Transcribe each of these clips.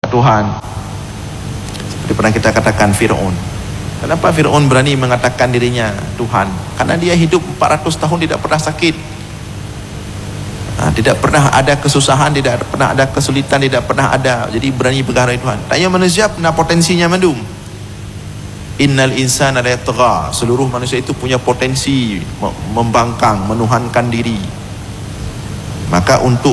Tuhan. Seperti pernah kita katakan Fir'aun. Kenapa Fir'aun berani mengatakan dirinya Tuhan? Karena dia hidup 400 tahun tidak pernah sakit, tidak pernah ada kesusahan, tidak pernah ada kesulitan, tidak pernah ada. Jadi berani berkata Tuhan. Tanya manusia pernah potensinya mendum. Innal insana la yatgha. Seluruh manusia itu punya potensi membangkang, menuhankan diri. Maka untuk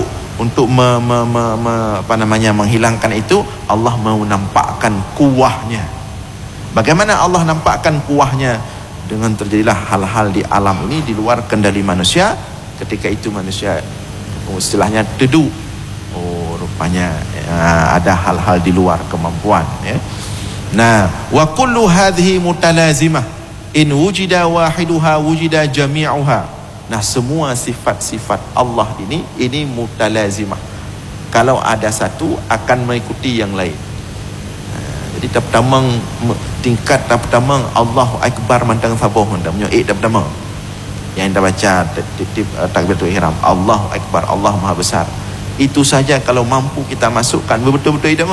menghilangkan itu, Allah mau nampakkan kuahnya. Bagaimana Allah nampakkan kuahnya? Dengan terjadilah hal-hal di alam ini di luar kendali manusia. Ketika itu manusia istilahnya teduh. Oh, rupanya ada hal-hal di luar kemampuan, ya. Nah, wa kullu hadhihi mutalazimah in wujida wahiduha wujida jami'uha. Nah, semua sifat-sifat Allah ini mutalazimah. Kalau ada satu akan mengikuti yang lain. Jadi pertama tingkat pertama Allahu Akbar mantang sabuh mandamnya pertama. Yang kita baca takbiratul ihram, Allahu Akbar, Allah Maha Besar. Itu saja kalau mampu kita masukkan betul-betul itu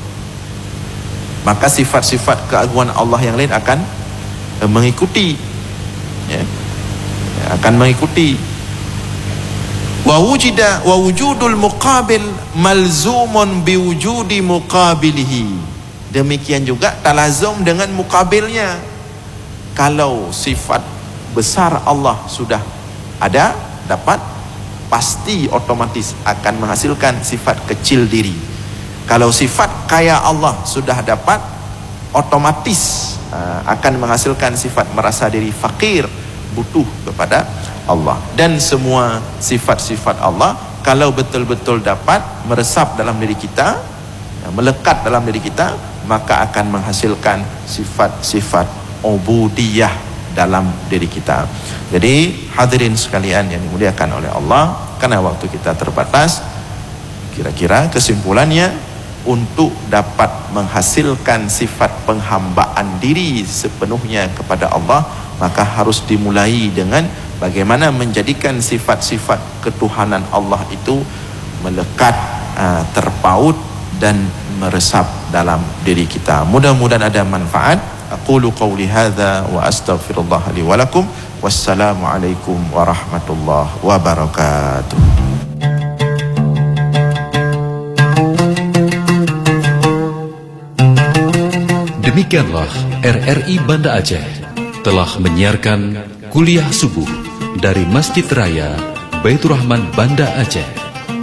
maka sifat-sifat keagungan Allah yang lain akan mengikuti, ya, akan mengikuti. Wa wujudul muqabil malzumun biwujudi muqabilihi. Demikian juga talazum dengan muqabilnya. Kalau sifat besar Allah sudah ada, dapat, pasti otomatis akan menghasilkan sifat kecil diri. Kalau sifat kaya Allah sudah dapat, otomatis akan menghasilkan sifat merasa diri fakir, butuh kepada Allah. Dan semua sifat-sifat Allah kalau betul-betul dapat meresap dalam diri kita, melekat dalam diri kita, maka akan menghasilkan sifat-sifat ubudiyah dalam diri kita. Jadi hadirin sekalian yang dimuliakan oleh Allah, karena waktu kita terbatas, kira-kira kesimpulannya, untuk dapat menghasilkan sifat penghambaan diri sepenuhnya kepada Allah, maka harus dimulai dengan bagaimana menjadikan sifat-sifat ketuhanan Allah itu melekat, terpaut dan meresap dalam diri kita. Mudah-mudahan ada manfaat. Aqulu qawli hadza wa astaghfirullah li wa lakum. Wassalamualaikum warahmatullahi wabarakatuh. Demikianlah RRI Banda Aceh telah menyiarkan kuliah subuh dari Masjid Raya Baitur Rahman Banda Aceh.